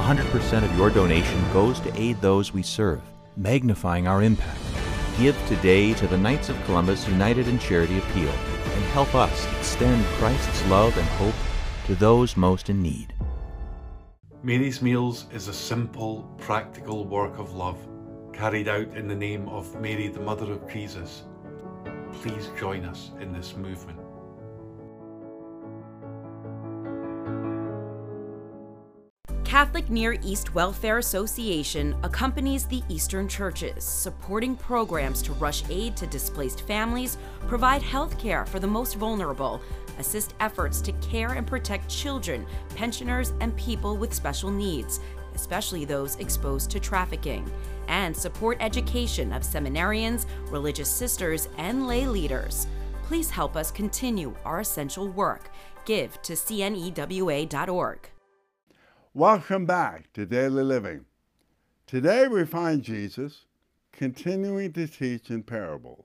100% of your donation goes to aid those we serve, magnifying our impact. Give today to the Knights of Columbus United in Charity Appeal and help us extend Christ's love and hope to those most in need. Mary's Meals is a simple, practical work of love carried out in the name of Mary, the Mother of Jesus. Please join us in this movement. Catholic Near East Welfare Association accompanies the Eastern churches, supporting programs to rush aid to displaced families, provide health care for the most vulnerable, assist efforts to care and protect children, pensioners, and people with special needs, especially those exposed to trafficking, and support education of seminarians, religious sisters, and lay leaders. Please help us continue our essential work. Give to cnewa.org. Welcome back to Daily Living. Today we find Jesus continuing to teach in parables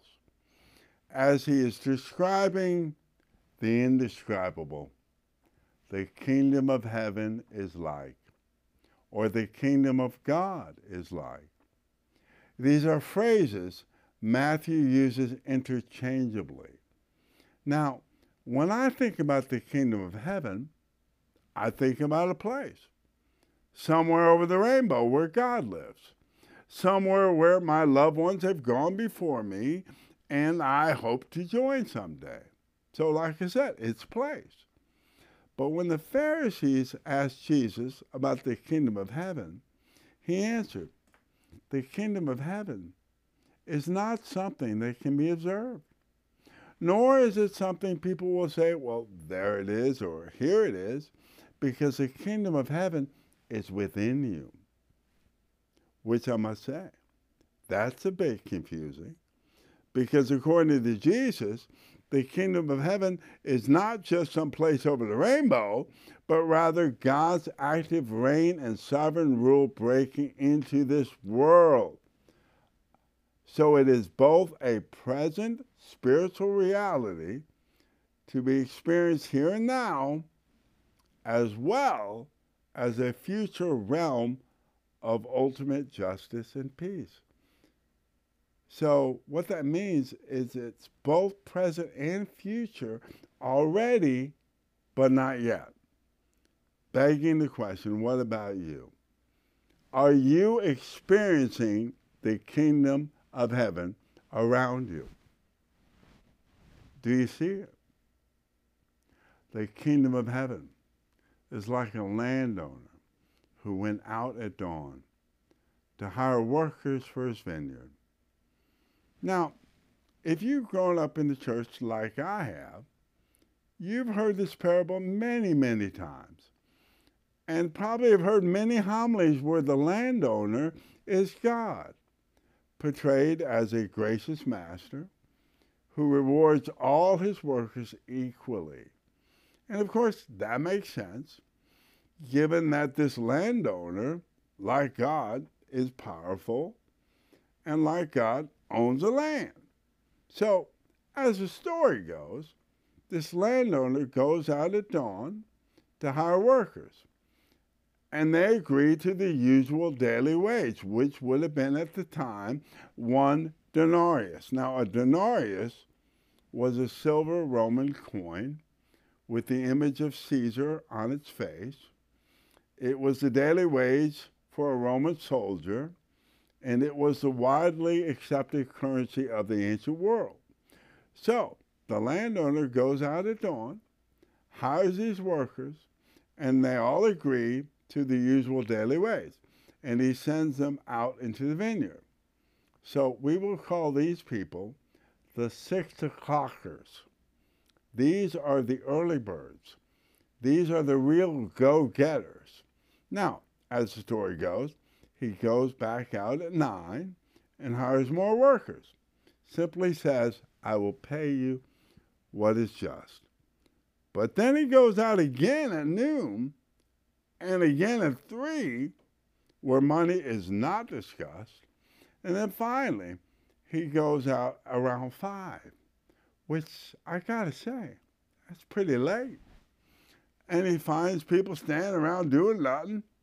as he is describing the indescribable. The kingdom of heaven is like, or the kingdom of God is like. These are phrases Matthew uses interchangeably. Now, when I think about the kingdom of heaven, I think about a place. Somewhere over the rainbow where God lives. Somewhere where my loved ones have gone before me and I hope to join someday. So like I said, it's a place. But when the Pharisees asked Jesus about the kingdom of heaven, he answered, the kingdom of heaven is not something that can be observed. Nor is it something people will say, well, there it is, or here it is, because the kingdom of heaven is within you. Which I must say, that's a bit confusing, because according to Jesus, the kingdom of heaven is not just some place over the rainbow, but rather God's active reign and sovereign rule breaking into this world. So it is both a present spiritual reality to be experienced here and now, as well as a future realm of ultimate justice and peace. So what that means is it's both present and future already, but not yet. Begging the question, what about you? Are you experiencing the kingdom of heaven around you? Do you see it? The kingdom of heaven is like a landowner who went out at dawn to hire workers for his vineyard. Now, if you've grown up in the church like I have, you've heard this parable many, many times, and probably have heard many homilies where the landowner is God, portrayed as a gracious master who rewards all his workers equally. And of course, that makes sense, given that this landowner, like God, is powerful, and like God, owns a land. So, as the story goes, this landowner goes out at dawn to hire workers, and they agree to the usual daily wage, which would have been at the time 1 denarius. Now, a denarius was a silver Roman coin with the image of Caesar on its face. It was the daily wage for a Roman soldier, and it was the widely accepted currency of the ancient world. So the landowner goes out at dawn, hires these workers, and they all agree to the usual daily wage, and he sends them out into the vineyard. So we will call these people the 6 o'clockers. These are the early birds. These are the real go-getters. Now, as the story goes, he goes back out at 9 and hires more workers. Simply says, I will pay you what is just. But then he goes out again at noon and again at 3, where money is not discussed. And then finally, he goes out around 5, which I gotta say, that's pretty late. And he finds people standing around doing nothing,